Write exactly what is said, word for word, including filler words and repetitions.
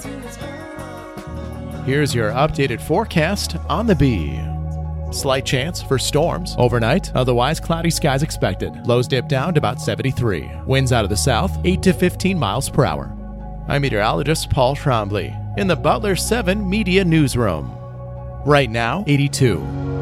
Here's your updated forecast on the Bee. Slight chance for storms overnight, otherwise cloudy skies expected. Lows dip down to about seventy-three. Winds out of the south, eight to fifteen miles per hour. I'm meteorologist Paul Trombley in the Butler seven Media Newsroom. Right now, eighty-two.